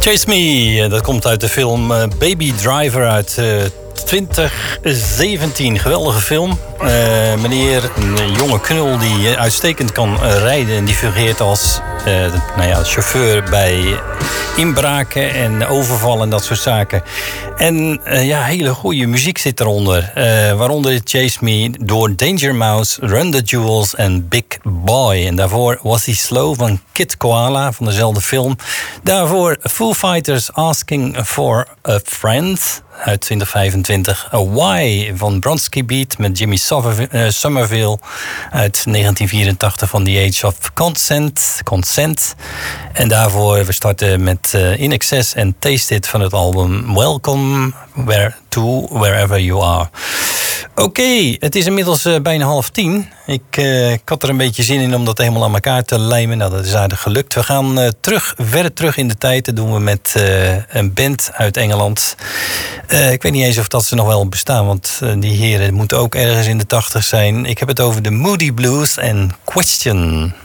Chase Me, dat komt uit de film Baby Driver uit 2017. Geweldige film. Meneer, een jonge knul die uitstekend kan rijden en die fungeert als chauffeur bij inbraken en overvallen en dat soort zaken. En hele goede muziek zit eronder. Waaronder Chase Me door Danger Mouse, Run the Jewels en Big Boy. En daarvoor Was He Slow van Kid Koala van dezelfde film. Daarvoor Foo Fighters Asking for a Friend uit 2025. A Why van Bronski Beat met Jimmy Somerville uit 1984 van The Age of Consent. En daarvoor we starten met In Excess en Taste It van het album Welcome to Wherever You Are. Oké, het is inmiddels bijna 9:30. Ik had er een beetje zin in om dat helemaal aan elkaar te lijmen. Nou, dat is aardig gelukt. We gaan verder terug in de tijd. Dat doen we met een band uit Engeland. Ik weet niet eens of dat ze nog wel bestaan, want die heren moeten ook ergens in de 80 zijn. Ik heb het over de Moody Blues en Question.